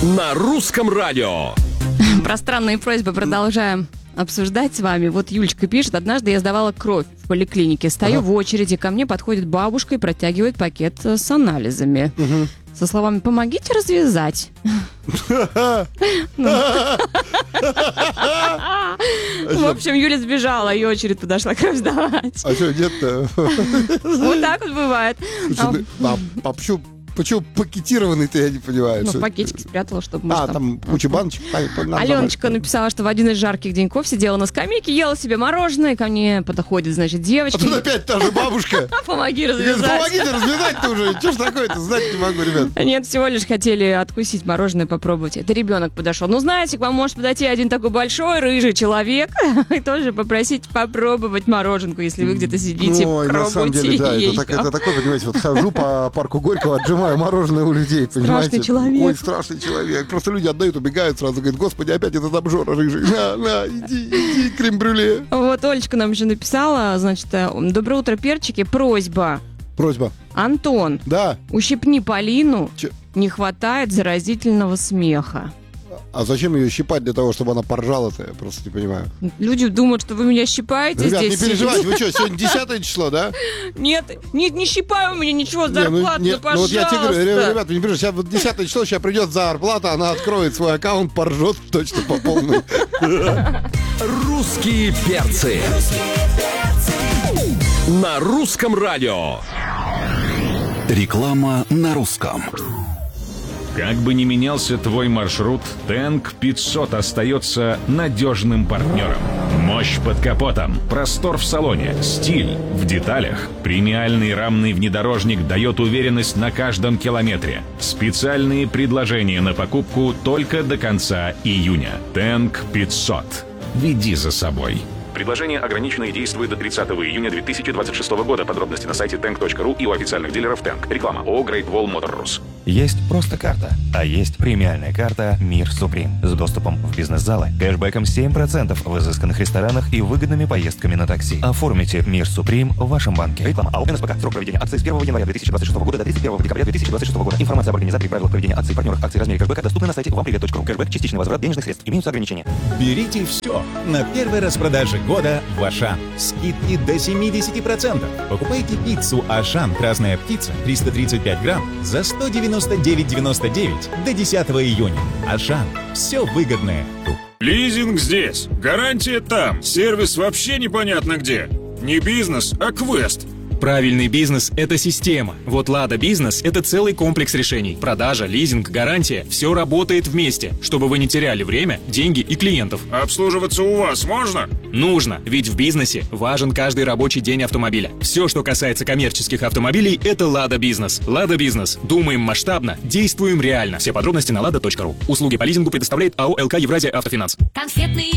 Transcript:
На русском радио. Пространные просьбы продолжаем обсуждать с вами. Вот Юлечка пишет: однажды я сдавала кровь в поликлинике. Стою в очереди, ко мне подходит бабушка и протягивает пакет с анализами. Со словами: помогите развязать. В общем, Юля сбежала, ее очередь подошла кровь сдавать. А что, нет-то? Вот так вот бывает. Почему пакетированный-то, я не понимаю. Ну, в пакетике спрятала, чтобы... может, там куча баночек. Аленочка написала, что в один из жарких деньков сидела на скамейке, ела себе мороженое, ко мне подходит, значит, девочка. А тут опять та же бабушка. Помоги развязать. Помогите развязать-то уже. Что ж такое-то, знать не могу, ребят. Нет, всего лишь хотели откусить мороженое, попробовать. Это ребенок подошел. Ну, знаете, к вам может подойти один такой большой, рыжий человек и тоже попросить попробовать мороженку, если вы где-то сидите, Ой, на самом деле, да, это такой, понимаете, вот хожу по парку Горького, отжимаю мороженое у людей, понимаете? Страшный человек. Ой, страшный человек. Просто люди отдают, убегают сразу, говорят: господи, опять этот обжора рыжий. На, иди, крем-брюле. Вот Олечка нам еще написала, значит: доброе утро, перчики, просьба. Просьба. Антон, Да. ущипни Полину, не хватает заразительного смеха. А зачем ее щипать для того, чтобы она поржала-то? Я просто не понимаю. Люди думают, что вы меня щипаете. Ребят, здесь. не переживайте, вы что, сегодня 10 число, да? Нет, не щипаю у меня ничего, зарплату, пожалуйста. Ну вот я тебе говорю, ребята, не переживайте, сейчас вот 10 число, сейчас придет зарплата, она откроет свой аккаунт, поржет точно по полной. Русские перцы. На русском радио. Реклама на русском. Как бы ни менялся твой маршрут, Тэнк 500 остается надежным партнером. Мощь под капотом, простор в салоне, стиль в деталях. Премиальный рамный внедорожник дает уверенность на каждом километре. Специальные предложения на покупку только до конца июня. Тэнк 500. Веди за собой. Предложение ограничено и действует до 30 июня 2026 года. Подробности на сайте tank.ru и у официальных дилеров Тэнк. Реклама ООО Great Wall Motors. Есть просто карта, а есть премиальная карта «Мир Суприм» с доступом в бизнес-залы, кэшбэком 7% в изысканных ресторанах и выгодными поездками на такси. Оформите «Мир Суприм» в вашем банке. Реклама АО НСПК. Срок проведения акции с 1 января 2026 года до 31 декабря 2026 года. Информация об организаторе и правилах проведения акций, партнерах акций, размере кэшбэка доступна на сайте вампривет.ру. Кэшбэк, частичный возврат денежных средств. Имеются ограничения. Берите все на первой распродаже года в Ашан. Скидки до 70%. Покупайте пиццу Ашан «Красная птица» 335 грамм за 199,99 до 10 июня. Ашан. Все выгодное тут. Лизинг здесь. Гарантия там. Сервис вообще непонятно где. Не бизнес, а квест. Правильный бизнес – это система. Вот Лада Бизнес – это целый комплекс решений. Продажа, лизинг, гарантия – все работает вместе, чтобы вы не теряли время, деньги и клиентов. Обслуживаться у вас можно? Нужно, ведь в бизнесе важен каждый рабочий день автомобиля. Все, что касается коммерческих автомобилей – это Лада Бизнес. Лада Бизнес. Думаем масштабно, действуем реально. Все подробности на lada.ru. Услуги по лизингу предоставляет АО ЛК Евразия Автофинанс. Конфетный